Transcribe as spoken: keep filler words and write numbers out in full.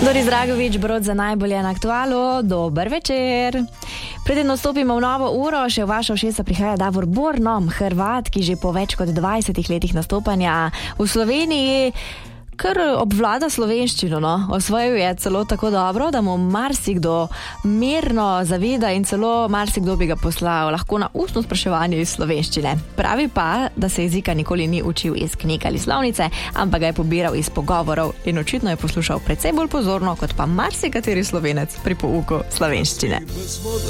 Doris Dragovič, brod za najbolje na aktualu. Dober večer. Preden nastopimo v novo uro, še v vašo šesa prihaja Davor Bornom, Hrvat, ki že po več kot dvajsetih letih nastopanja v Sloveniji kar obvlada slovenščino, no. Osvojil je celo tako dobro, da mu marsikdo mirno zavida in celo marsikdo bi ga poslal lahko na ustno spraševanje iz slovenščine. Pravi pa, da se jezika nikoli ni učil iz knjig ali slovnice, ampak ga je pobiral iz pogovorov in očitno je poslušal precej bolj pozorno kot pa marsikateri Slovenec pri pouku slovenščine.